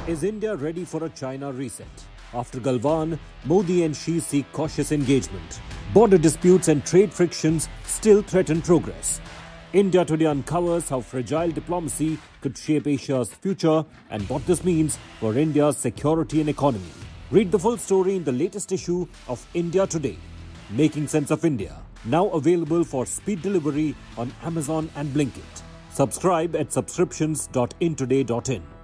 Is India ready for a China reset? After Galwan, Modi and Xi seek cautious engagement. Border disputes and trade frictions still threaten progress. India Today uncovers how fragile diplomacy could shape Asia's future and what this means for India's security and economy. Read the full story in the latest issue of India Today, Making Sense of India, now available for speed delivery on Amazon and Blinkit. Subscribe at subscriptions.intoday.in.